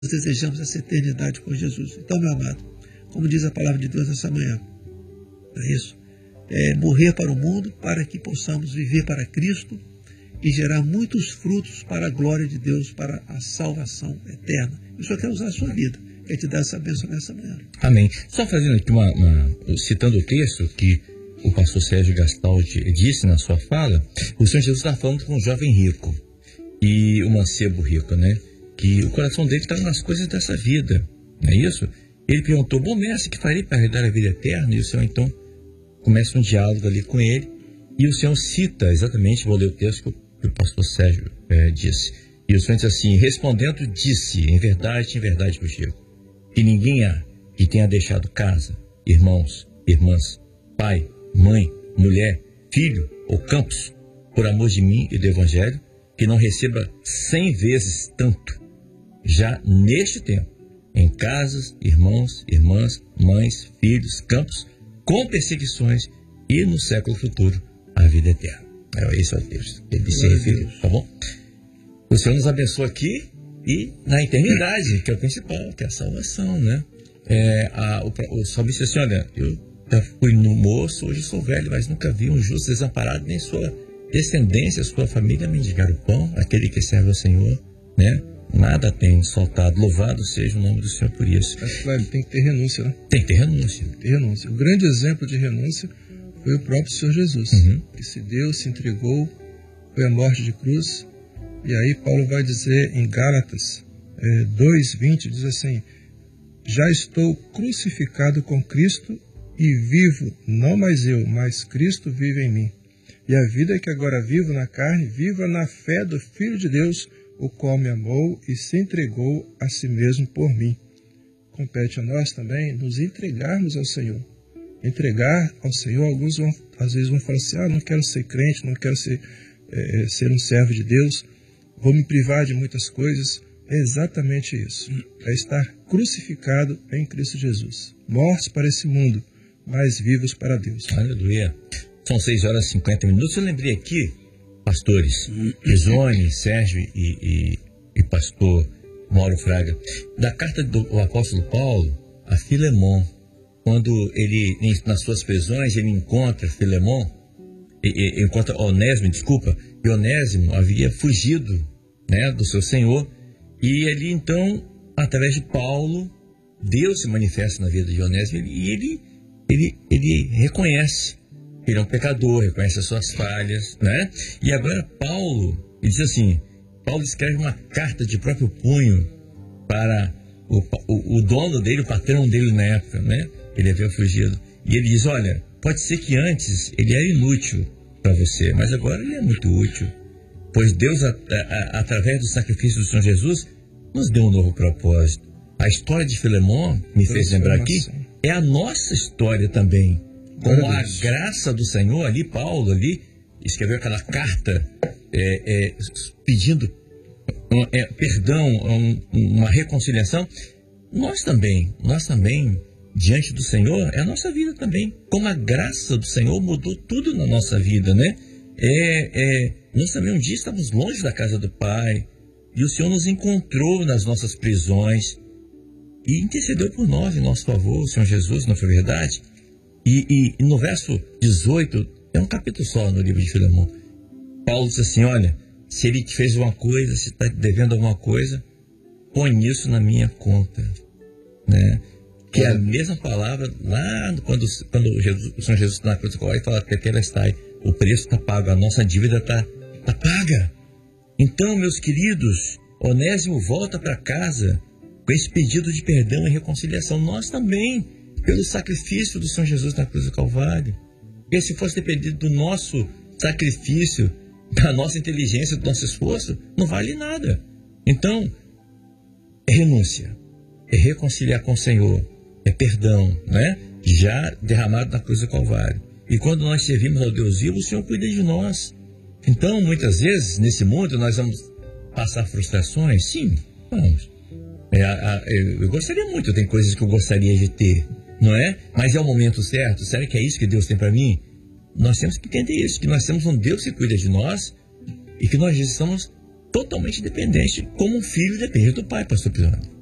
Nós desejamos essa eternidade com Jesus. Então, meu amado, como diz a palavra de Deus nessa manhã, não é isso? Morrer para o mundo para que possamos viver para Cristo e gerar muitos frutos para a glória de Deus, para a salvação eterna. Eu só quero usar a sua vida, quer te dar essa bênção nessa manhã. Amém. Só fazendo aqui citando o texto que o pastor Sérgio Gastaldi disse na sua fala, o Senhor Jesus está falando com um jovem rico e um mancebo rico, né? Que o coração dele está nas coisas dessa vida, não é isso? Ele perguntou: bom mestre, que farei para herdar a vida eterna? E o Senhor então começa um diálogo ali com ele, e o Senhor cita exatamente, vou ler o texto que o pastor Sérgio disse. E o Senhor diz assim: respondendo, disse, em verdade vos digo, que ninguém há que tenha deixado casa, irmãos, irmãs, pai, mãe, mulher, filho ou campos, por amor de mim e do Evangelho, que não receba 100 vezes tanto, já neste tempo, em casas, irmãos, irmãs, mães, filhos, campos, com perseguições, e no século futuro, a vida eterna. Esse é o texto que ele se referiu, tá bom? O Senhor nos abençoa aqui e na eternidade, que é o principal, que é a salvação, né? O salmista disse assim: olha, eu já fui no moço, hoje sou velho, mas nunca vi um justo desamparado, nem sua descendência, sua família mendigar o pão, aquele que serve ao Senhor, né? Nada tem soltado. Louvado seja o nome do Senhor por isso. Claro, tem que ter renúncia, né? Tem que ter renúncia. Tem que ter renúncia. O grande exemplo de renúncia foi o próprio Senhor Jesus, que se deu, se entregou, foi a morte de cruz. E aí Paulo vai dizer em Gálatas 2:20, diz assim: já estou crucificado com Cristo e vivo, não mais eu, mas Cristo vive em mim. E a vida que agora vivo na carne, viva na fé do Filho de Deus, o qual me amou e se entregou a si mesmo por mim. Compete a nós também nos entregarmos ao Senhor. Entregar ao Senhor, alguns às vezes vão falar assim: não quero ser crente, não quero ser um servo de Deus, vou me privar de muitas coisas. É exatamente isso. É estar crucificado em Cristo Jesus. Mortos para esse mundo, mas vivos para Deus. Aleluia. São 6h50. Eu lembrei aqui, pastores Isone, Sérgio e pastor Mauro Fraga, da carta do apóstolo Paulo a Filemon, quando ele, nas suas prisões, ele encontra Filemon, encontra Onésimo, e Onésimo havia fugido, né, do seu senhor, e ele então, através de Paulo, Deus se manifesta na vida de Onésimo, e ele reconhece que ele é um pecador, reconhece as suas falhas, né? E agora Paulo, ele diz assim, Paulo escreve uma carta de próprio punho para o dono dele, o patrão dele na época, né? Ele havia fugido. E ele diz: olha, pode ser que antes ele era inútil para você, mas agora ele é muito útil, pois Deus, através do sacrifício do Senhor Jesus, nos deu um novo propósito. A história de Filemon, me fez lembrar aqui, é a nossa história também. Com a graça do Senhor, ali Paulo escreveu aquela carta pedindo perdão, uma reconciliação. Nós também, diante do Senhor, é a nossa vida também. Como a graça do Senhor mudou tudo na nossa vida, né? Nós também um dia estávamos longe da casa do Pai, e o Senhor nos encontrou nas nossas prisões e intercedeu por nós em nosso favor, o Senhor Jesus, não foi verdade? E no verso 18, é um capítulo só no livro de Filemon, Paulo diz assim: olha, se ele te fez alguma coisa, se está devendo alguma coisa, põe isso na minha conta, né? Que é a mesma palavra lá quando o Senhor Jesus está na cruz do Calvário e fala que aquela está aí, o preço está pago, a nossa dívida está paga. Então, meus queridos, Onésimo volta para casa com esse pedido de perdão e reconciliação. Nós também, pelo sacrifício do Senhor Jesus na cruz do Calvário. Porque se fosse dependido do nosso sacrifício, da nossa inteligência, do nosso esforço, não vale nada. Então, é renúncia, é reconciliar com o Senhor, é perdão, né? Já derramado na cruz do Calvário. E quando nós servimos ao Deus vivo, o Senhor cuida de nós. Então, muitas vezes, nesse mundo, nós vamos passar frustrações? Sim, vamos. Eu gostaria muito, tem coisas que eu gostaria de ter, não é? Mas é o momento certo? Será que é isso que Deus tem para mim? Nós temos que entender isso, que nós temos um Deus que cuida de nós e que nós estamos totalmente dependentes, como um filho depende do pai, pastor Pisano.